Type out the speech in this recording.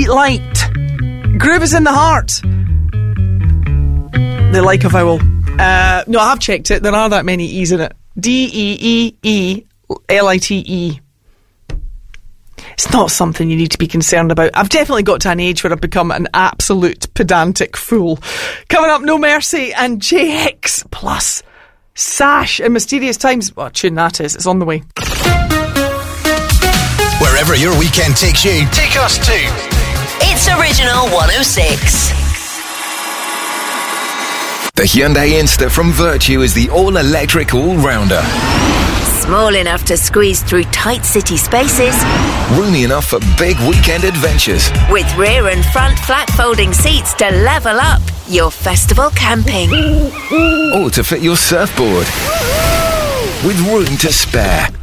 light. Groove is in the heart. They like a vowel. No, I have checked it. There are that many E's in it. D-E-E-E-L-I-T-E. It's not something you need to be concerned about. I've definitely got to an age where I've become an absolute pedantic fool. Coming up, No Mercy and JX plus Sash in Mysterious Times. What a tune that is. It's on the way. Wherever your weekend takes you, take us too. It's Original 106. The Hyundai Insta from Virtue is the all-electric all-rounder. Small enough to squeeze through tight city spaces. Roomy enough for big weekend adventures. With rear and front flat folding seats to level up your festival camping. Or to fit your surfboard. With room to spare.